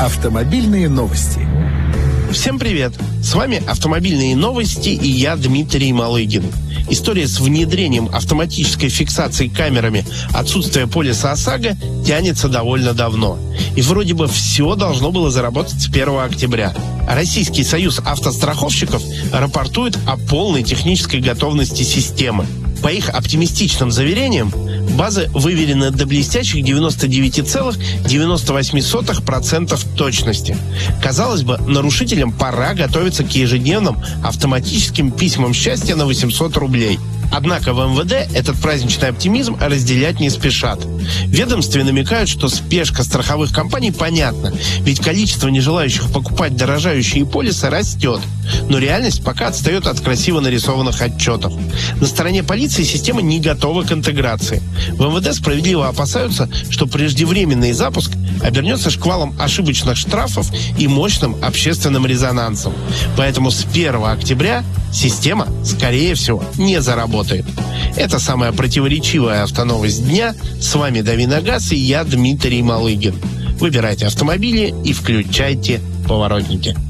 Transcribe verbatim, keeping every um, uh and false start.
Автомобильные новости. Всем привет! С вами «Автомобильные новости» и я, Дмитрий Малыгин. История с внедрением автоматической фиксации камерами отсутствия полиса ОСАГО тянется довольно давно. И вроде бы все должно было заработать с первого октября. Российский союз автостраховщиков рапортует о полной технической готовности системы. По их оптимистичным заверениям, базы выверены до блестящих девяноста девяти целых девяноста восьми сотых процента точности. Казалось бы, нарушителям пора готовиться к ежедневным автоматическим письмам счастья на восемьсот рублей. Однако в эм вэ дэ этот праздничный оптимизм разделять не спешат. В ведомстве намекают, что спешка страховых компаний понятна, ведь количество нежелающих покупать дорожающие полисы растет. Но реальность пока отстает от красиво нарисованных отчетов. На стороне полиции система не готова к интеграции. В эм вэ дэ справедливо опасаются, что преждевременный запуск обернется шквалом ошибочных штрафов и мощным общественным резонансом. Поэтому с первого октября система, скорее всего, не заработает. Это самая противоречивая автоновость дня. С вами Дави на газ и я, Дмитрий Малыгин. Выбирайте автомобили и включайте поворотники.